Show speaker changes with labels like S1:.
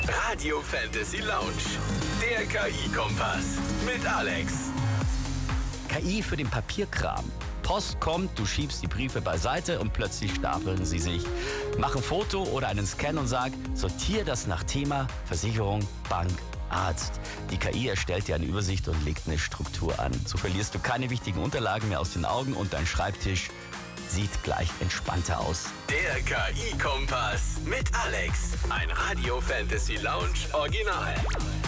S1: Radio Fantasy Lounge, der KI-Kompass mit Alex.
S2: KI für den Papierkram. Post kommt, du schiebst die Briefe beiseite und plötzlich stapeln sie sich. Mach ein Foto oder einen Scan und sag, sortier das nach Thema, Versicherung, Bank, Arzt. Die KI erstellt dir eine Übersicht und legt eine Struktur an. So verlierst du keine wichtigen Unterlagen mehr aus den Augen und dein Schreibtisch sieht gleich entspannter aus.
S1: Der KI-Kompass mit Alex. Ein Radio Fantasy Lounge Original.